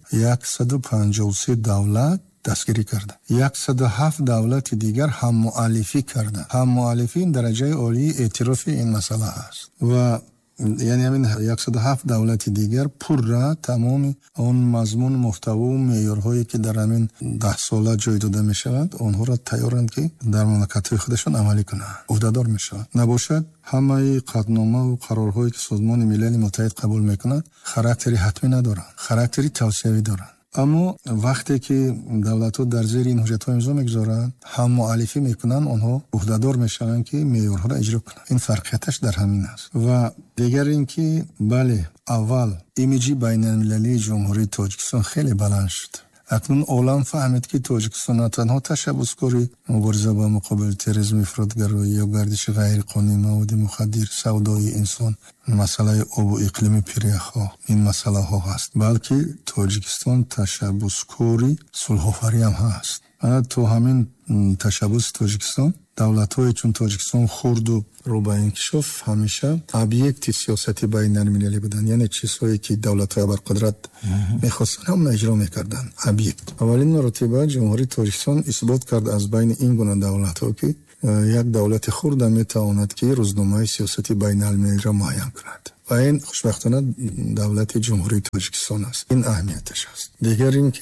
153 давлат дастгирӣ карда, 107 давлати дигар ҳаммуаллифӣ карда. ҳаммуаллифӣ дараҷаи олии эътирофи ин масъала аст ва яъне ҳамин 107 давлати дигар пурра тамоми он мазмун, муҳтаву, меъёрҳое ки дар ҳамин 10 сола ҷой дода мешаванд, онҳоро тайёранд ки дар мамлакатҳои худашон амалӣ кунанд, уҳдадор мешаванд. набошад ҳамаи қатномаву қарорҳое ки Созмони Милали Муттаҳид қабул мекунад характери ҳатмӣ надоранд, характери тавсиявӣ доранд. аммо вақте ки давлатҳо дар зери ин ҳуҷҷатҳо имзо мегузоранд, ҳаммуаллифӣ мекунанд, онҳо уҳдадор мешаванд ки меъёрҳоро иҷро кунанд. ин фарқияташ дар ҳамин аст. ва дигар ин ки бале аввал имиҷи байналмилалии ҷумҳурии Тоҷикистон хеле баланд шуд. акнун олам фаҳмид ки Тоҷикистон на танҳо ташаббускори мубориза ба муқобили терроризми ифротгароӣ ё гардиши ғайриқонунӣ маводи мухаддир, савдои инсон, масъалаи обу иқлими пиряхҳо, ин масъалаҳо ҳаст, балки Тоҷикистон ташаббускори сулҳоварӣ ҳам ҳаст. то ҳамин ташаббуси Тоҷикистон давлатҳое чун Тоҷикистон хурду рӯ ба инкишоф ҳамеша объекти сиёсати байналмилалӣ буданд, яъне чизҳое ки давлатҳои абарқудрат мехостанд ҳамна иҷро мекарданд. объект аввалин маротиба ҷумҳурии Тоҷикистон исбот кард аз байни ин гуна давлатҳо ки як давлати хурда метавонад ки рӯзномаи сиёсати байналмилалиро муайян кунад ва ин хушбахтона давлати ҷумҳурии Тоҷикистон аст. ин аҳамияташ аст. дигар ин ки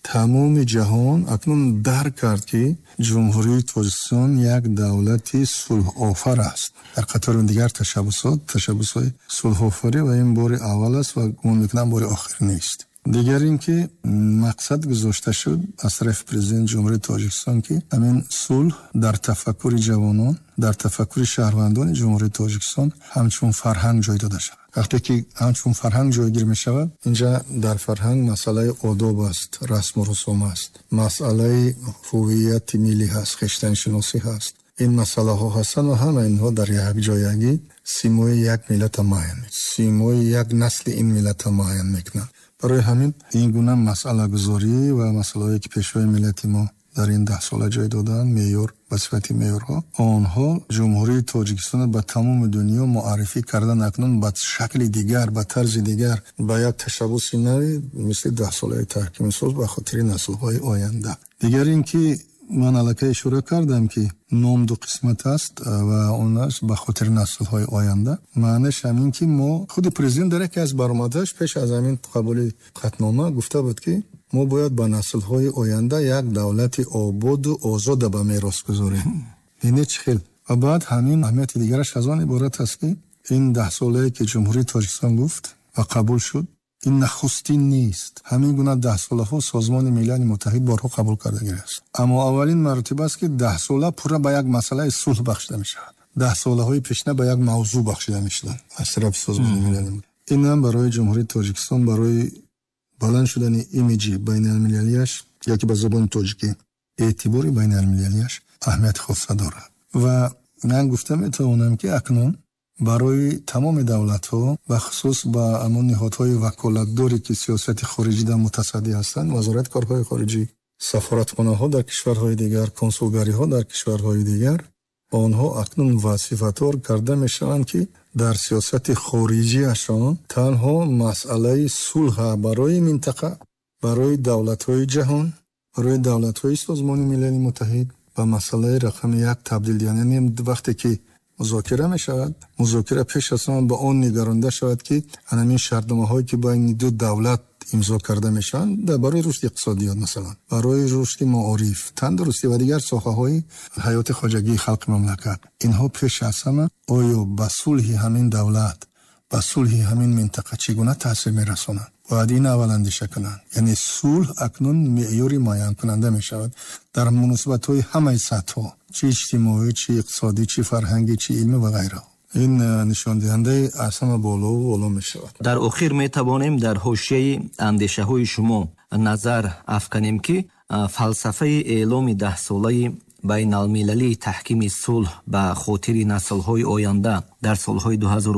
тамоми ҷаҳон акнун дарк кард, ки ҷумҳурии Тоҷикистон як давлати сулҳофар аст. дар қатори дигар ташаббусҳои сулҳофарӣ ва ин бори аввал аст ва гумон мекунам бори охир нест. дигар ин ки мақсад гузошта шуд аз тарафи президенти ҷумҳурии Тоҷикистон, ки ҳамин сулҳ дар тафаккури ҷавонон, дар тафаккури шаҳрвандони ҷумҳурии Тоҷикистон ҳамчун фарҳанг ҷой дода шавад. вақте ки ҳамчун фарҳанг ҷойгир мешавад, инҷа дар фарҳанг масъалаи одоб аст, расму русум аст, масъалаи ҳуввияти миллӣ ҳаст, хештаншиносӣ ҳаст. ин масъалаҳо ҳастанд ва ҳама инҳо дар якҷоягӣ симои як миллата муайян, симои як насли ин миллата муайян мекунанд. барои ҳамин ин гуна масъалагузорӣ ва масъалаҳое ки пешвои миллати мо дар ин 10 сола ҷой доданд, меъёр ба сифати меъёрҳо, онҳо ҷумҳурии Тоҷикистон ба тамоми дунё муаррифӣ кардан акнун ба шакли дигар, ба тарзи дигар, ба як ташаббуси нави мисли 10 солаи таҳкими сулҳ ба хотири наслҳои оянда. дигар ин ки ман аллакай ишора кардам, ки ном ду қисмат аст ва онаш ба хотири наслҳои оянда. маънаш ҳамин, ки мо худи президент дар яке аз баромадааш пеш аз ҳамин қабули қатнома гуфта буд, ки мо бояд ба наслҳои оянда як давлати ободу озода ба мерос гузорем. ин чӣ хел? ва баъд ҳамин аҳамияти дигараш аз он иборат аст, ки ин 10 солае ки ҷумҳурии Тоҷикистон гуфт ва қабул шуд, ин нахустин нест. ҳамин гуна 10 солаҳо Созмони Милали Муттаҳид борҳо қабул кардагиаст. аммо аввалин маротиба аст, ки 10 сола пурра ба як масъалаи сулҳ бахшида мешавад. 10 солаҳои пешна ба як мавзӯъ бахшида мешавад аз тарафи Созмони Милали. ин ҳам барои ҷумҳурии Тоҷикистон, барои баланд шудани имиҷи байналмилалияш, яки ба забони тоҷикӣ эътибори байналмилалияш аҳамияти хоса дорад. ва ман гуфта метавонам, ки акнун барои тамоми давлатҳо, бахусус ба амон ниҳодҳои ваколатдоре ки сиёсати хориҷида мутасадди ҳастанд, вазорати корҳои хориҷӣ, сафоратхонаҳо дар кишварҳои дигар, консулгариҳо дар кишварҳои дигар, онҳо акнун вазифатор карда мешаванд, ки дар сиёсати хориҷиашон танҳо масъалаи сулҳа барои минтақа, барои давлатҳои ҷаҳон, барои давлатҳои Созмони Милали Муттаҳид ба масъалаи рақами 1 табдил диҳанд. яъне вақте ки музокира мешавад, музокира пеш аз ҳама ба он нигаронда шавад, ки ҳамин шартномаҳое ки байни ду давлат имзо карда мешаванд, барои рушди иқтисодиёт, масалан барои рушди маориф, тандурустӣ ва дигар соҳаҳои ҳаёти хоҷагии халқи мамлакат, инҳо пеш аз ҳама оё ба сулҳи ҳамин давлат, ба сулҳи ҳамин минтақа чӣ гуна таъсир мерасонанд? бояд ин аввал андеша кунанд. яъне сулҳ акнун меъёри муайянкунанда мешавад дар муносибатҳои ҳамаи сатҳҳо, чӣ иҷтимоӣ, чӣ иқтисодӣ, чӣ фарҳангӣ, чӣ илмӣ ва ғайраҳо. ин нишондиҳандаи аз ҳама болову боло мешавад. дар охир метавонем дар ҳошияи андешаҳои шумо назар афканем, ки фалсафаи эъломи 10 солаи байналмилалии таҳкими сулҳ ба хотири наслҳои оянда дар солҳои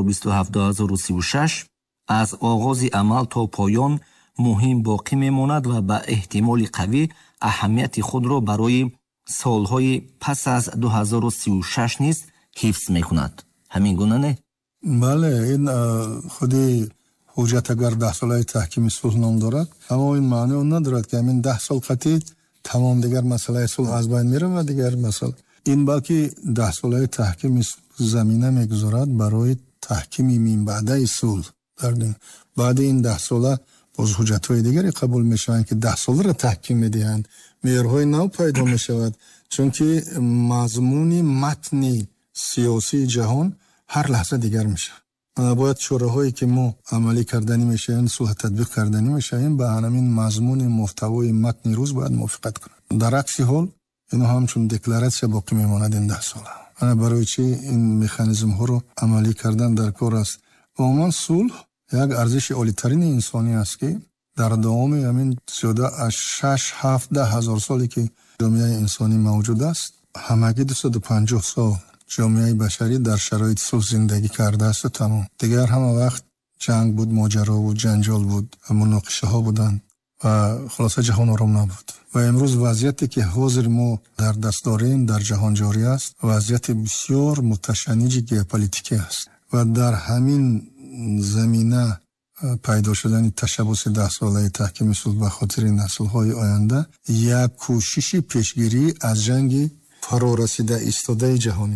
2027-2036 аз оғози амал то поён муҳим боқӣ мемонад ва ба эҳтимоли қавӣ аҳамияти худро барои солҳои пас аз 2036 низ ҳифз мекунад. ҳамин гуна не? бале, ин худи ҳуҷҷат агар 10 солаи таҳкими сулҳ ном дорад, аммо ин маъно надорад, ки ҳамин 10 сол қатъи тамом дигар масъалаи сулҳ аз байн меравад. дигар масъала ин балки 10 солаи таҳкими замина мегузорад барои таҳкими минбаъдаи сулҳ. баъди ин 10 сола боз ҳуҷҷатҳои дигаре қабул мешаванд, ки 10 соларо таҳким медиҳанд. меъёрҳои нав пайдо мешавад, чунки мазмуни матни сиёсии ҷаҳон ҳар лаҳза дигар мешавад. бояд чораҳое ки мо амалӣ карданӣ мешавем, сулҳ татбиқ карданӣ мешавем, ба ҳамин мазмуни муҳтавои матни рӯз бояд мувофиқат кунад. дар акси ҳол ино ҳамчун декларатсия боқӣ мемонад ин 10 сола. барои чӣ ин механизмҳоро амалӣ кардан дар кор аст? умуман сулҳ як арзиши олитарини инсонӣ аст, ки дар давоми ҳамин зиёда аз 6-7 ҳазор соле ки ҷомеаи инсонӣ мавҷуд аст, ҳамагӣ 250 сол ҷомеаи башарӣ дар шароити сулҳ зиндагӣ кардааст. тамом. дигар ҳама вақт ҷанг буд, моҷаро буд, ҷанҷол буд, муноқишаҳо буданд ва хулоса ҷаҳон ором набуд. ва имрӯз вазъияте ки ҳозир мо дар даст дорем дар ҷаҳон ҷорӣ аст, вазъияти бисёр муташанниҷи геополитикӣ аст. ва дар ҳамин замина пайдо шудани ташаббуси 10 солаи таҳкими сулҳ ба хотири наслҳои оянда як кӯшиши пешгирӣ аз ҷанги фарорасида истодаи ҷаҳонӣ.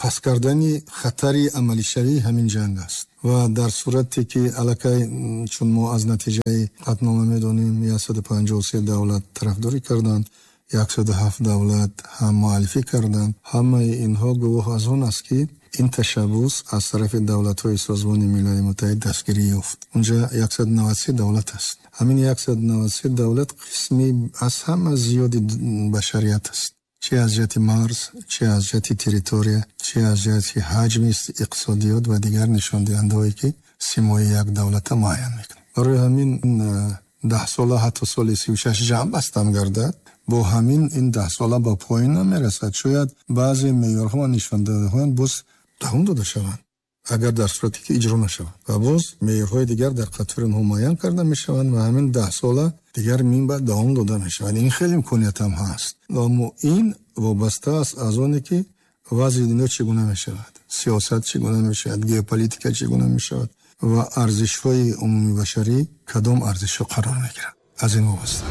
паст кардани хатари амалишавии ҳамин ҷанг аст ва дар сурате ки аллакай чун мо аз натиҷаи қатнома медонем 153 давлат тарафдорӣ карданд, 107 давлат ҳам муаллифӣ карданд. Ҳамаи инҳо гувоҳ аз он аст ки ин ташаббус аз тарафи давлатҳои Созмони Милали Муттаҳид дастгирӣ ёфт. Унҷа 193 давлат аст. ҳамин 193 давлат қисми аз ҳама зиёди башарият аст. чӣ аз ҷиҳати марз, чӣ аз ҷиҳати территория, чӣ аз ҷиҳати ҳаҷми иқтисодиёт ва дигар нишондиҳандаҳое ки симои як давлата муайян мекунад. барои ҳамин 10 сола ҳатто соли 36 ҷамъ бастам гардад, бо ҳамин ин 10 сола ба поин намерасад. шояд баъзе меъёрҳо ва нишондиҳаҳоян боз давом дода шаванд, агар дар сурате ки иҷро нашаванд ва боз меъёрҳои дигар дар қатори онҳо муайян карда мешаванд ва ҳамин 10 сола дигар мин ба давом дода мешаванд. ин хеле имконият ҳам ҳаст, аммо ин вобаста аст аз оне ки вазъи дунё чӣ гуна мешавад, сиёсат чӣ гуна мешавад, геополитика чӣ гуна мешавад ва арзишҳои умумибашарӣ кадом арзишҳо қарор мегиранд. аз ин вобаста.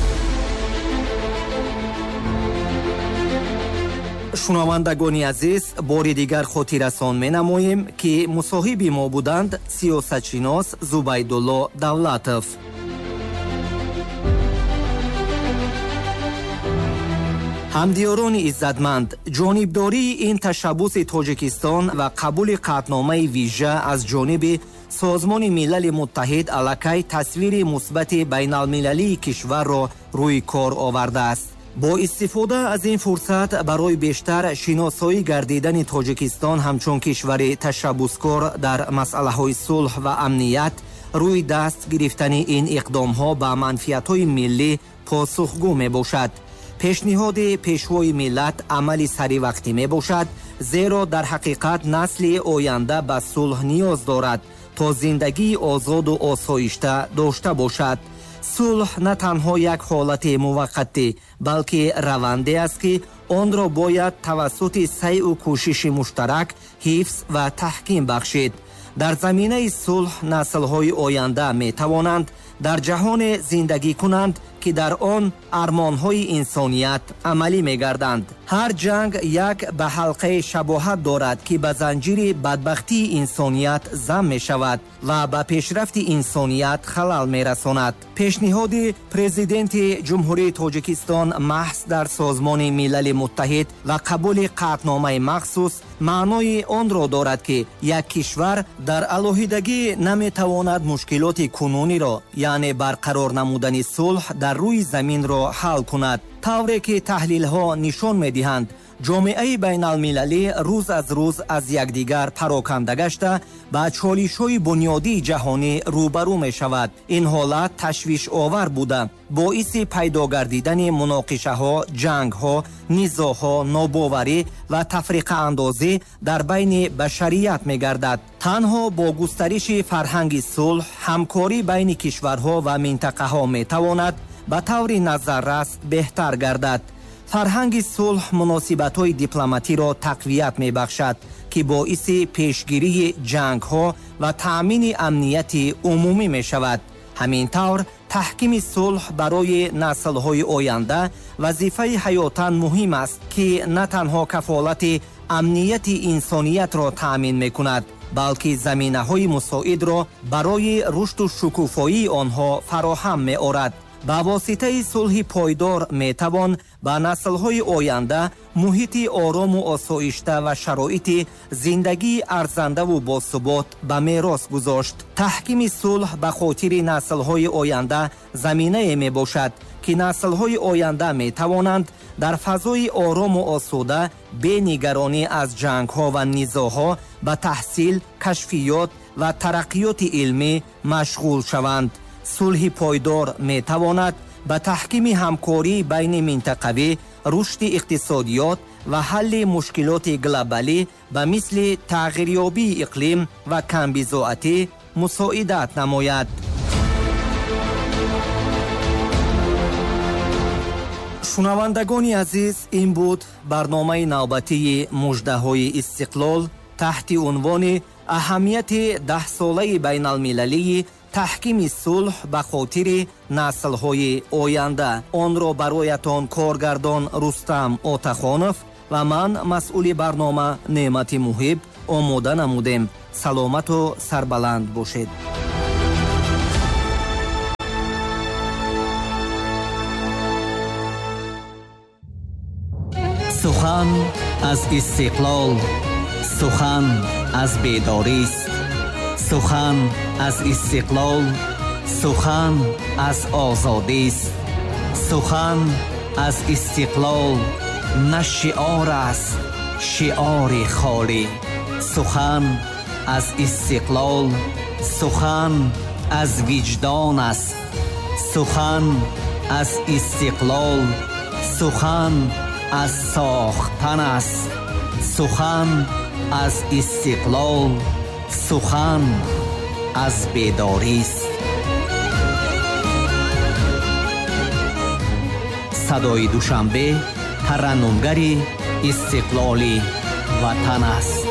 шунавандагони азиз, бори дигар хотиррасон менамоем ки мусоҳиби мо буданд сиёсатшинос Зубайдулло Давлатов. ҳамдиёрони иззатманд, ҷонибдории ин ташаббуси Тоҷикистон ва қабули қатномаи вижа аз ҷониби Созмони Милали Муттаҳид аллакай тасвири мусбати байналмилалии кишварро рӯи кор овардааст. бо истифода аз ин фурсат барои бештар шиносоӣ гардидани Тоҷикистон ҳамчун кишвари ташаббускор дар масъалаҳои сулҳ ва амният, рӯи даст гирифтани ин иқдомҳо ба манфиатҳои миллӣ посухгӯ мебошад. пешниҳоди пешвои миллат амали саривақтӣ мебошад, зеро дар ҳақиқат насли оянда ба сулҳ ниёз дорад, то зиндагии озоду осоишта дошта бошад. сулҳ на танҳо як ҳолати муваққатӣ, балки раванде аст ки онро бояд тавассути сайъу кӯшиши муштарак ҳифз ва таҳким бахшид. дар заминаи сулҳ наслҳои оянда метавонанд дар ҷаҳоне зиндагӣ кунанд ки дар он армонҳои инсоният амалӣ мегарданд. ҳар ҷанг як ба ҳалқаи шабоҳат дорад ки ба занҷири бадбахтии инсоният зам мешавад ва ба пешрафти инсоният халал мерасонад. пешниҳоди президенти ҷумҳурии Тоҷикистон маҳз дар Созмони Милали Муттаҳид ва қабули қатномаи махсус маънои онро дорад ки як кишвар дар алоҳидагӣ наметавонад мушкилоти кунуниро, яъне барқарор намудани сулҳ дар рӯи заминро ҳал кунад. тавре ки таҳлилҳо нишон медиҳанд, ҷомеаи байналмилалӣ рӯз аз рӯз аз якдигар пароканда гашта ба чолишҳои бунёдии ҷаҳонӣ рӯбарӯ мешавад. ин ҳолат ташвишовар буда боиси пайдо гардидани муноқишаҳо, ҷангҳо, низоъҳо, нобоварӣ ва тафриқаандозӣ дар байни башарият мегардад. танҳо бо густариши фарҳанги сулҳ, ҳамкорӣ байни кишварҳо ва минтақаҳо метавонад ба таври назаррас беҳтар гардад. фарҳанги сулҳ муносибатҳои дипломатиро тақвият мебахшад ки боиси пешгирии ҷангҳо ва таъмини амнияти умумӣ мешавад. ҳамин тавр таҳкими сулҳ барои наслҳои оянда вазифаи ҳаётан муҳим аст ки на танҳо кафолати амнияти инсониятро таъмин мекунад, балки заминаҳои мусоидро барои рушду шукуфоии онҳо фароҳам меорад. ба воситаи сулҳи пойдор метавон ба наслҳои оянда муҳити орому осоишта ва шароити зиндагии арзандаву босубот ба мерос гузошт. таҳкими сулҳ ба хотири наслҳои оянда заминае мебошад ки наслҳои оянда метавонанд дар фазои орому осуда бе нигаронӣ аз ҷангҳо ва низоъҳо ба таҳсил, кашфиёт ва тараққиёти илмӣ машғул шаванд. сулҳи пойдор метавонад ба таҳкими ҳамкории байни минтақавӣ, рушди иқтисодиёт ва ҳалли мушкилоти глобалӣ ба мисли тағйирёбии иқлим ва камбизоатӣ мусоидат намояд. шунавандагони азиз, ин буд барномаи навбатии муждаҳои истиқлол таҳти унвони аҳамияти 10-солаи байналмилалии таҳкими сулҳ ба хотири наслҳои оянда. онро бароятон коргардон Рустам Отахонов ва ман масъули барнома неъмати муҳиб омода намудем. саломату сарбаланд бошед. сухан аз истиқлол, сухан аз бедорист, сухан аз истиқлол, сухан аз озодист, сухан аз истиқлол на шиор аст, шиори холӣ. сухан аз истиқлол, сухан аз виҷдон аст, сухан аз истиқлол, сухан аз сохтан аст, сухан аз истиқлол, сухан аз бедорист. садои душанбе тараннумгари истиқлоли ватан аст.